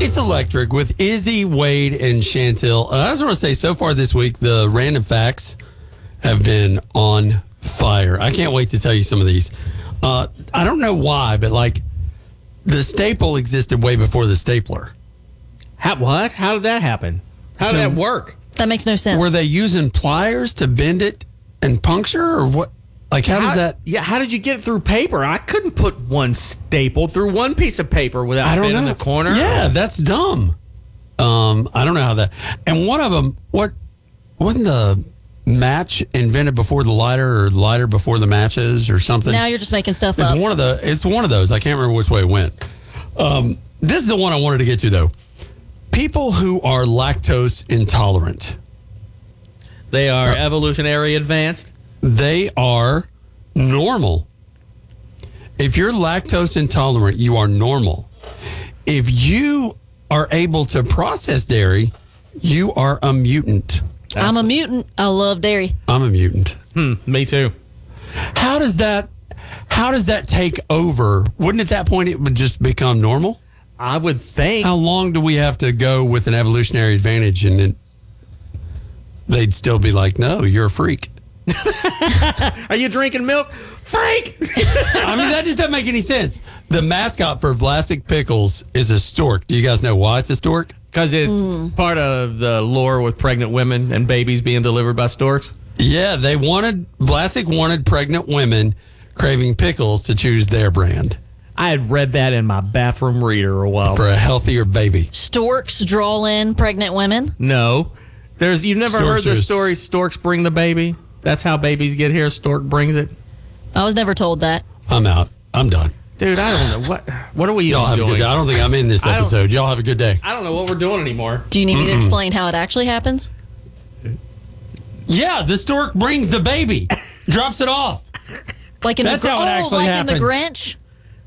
It's electric with Izzy, Wade, and Chantel. And I just want to say, so far this week, the random facts have been on fire. I can't wait to tell you some of these. I don't know why, but like the staple existed way before the stapler. What? How did that happen? How did that work? That makes no sense. Were they using pliers to bend it and puncture, or what? Like, how does that? Yeah, how did you get it through paper? I couldn't put one staple through one piece of paper without bending the corner. Yeah, that's dumb. I don't know how that. And one of them, wasn't the match invented before the lighter, or the lighter before the matches, or something? Now you're just making stuff It's up. It's one of those. I can't remember which way it went. This is the one I wanted to get to, though. People who are lactose intolerant. They are evolutionary advanced. They are normal. If you're lactose intolerant, you are normal. If you are able to process dairy, you are a mutant. I'm a mutant. I love dairy. I'm a mutant. Me too. How does that take over? Wouldn't at that point it would just become normal? I would think. How long do we have to go with an evolutionary advantage, and then they'd still be like, no, you're a freak? Are you drinking milk? Freak! I mean, that just doesn't make any sense. The mascot for Vlasic Pickles is a stork. Do you guys know why it's a stork? Because it's part of the lore with pregnant women and babies being delivered by storks. Yeah, Vlasic wanted pregnant women craving pickles to choose their brand. I had read that in my bathroom reader a while For a healthier baby. Storks draw in pregnant women. No. You've never heard the story, storks bring the baby? That's how babies get here. Stork brings it. I was never told that. I'm out. I'm done. Dude, I don't know. What are we Y'all even have a good doing? day. I don't think I'm in this episode. Y'all have a good day. I don't know what we're doing anymore. Do you need me to explain how it actually happens? Yeah, the stork brings the baby, drops it off. Like in That's the how it actually in the happens. Grinch?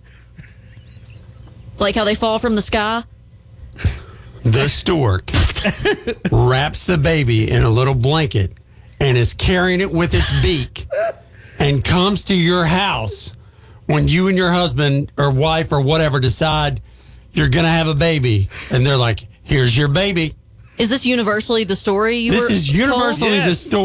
Like how they fall from the sky? The stork wraps the baby in a little blanket and is carrying it with its beak and comes to your house when you and your husband or wife or whatever decide you're going to have a baby. And they're like, here's your baby. Is this universally the story you were This is universally told? the story.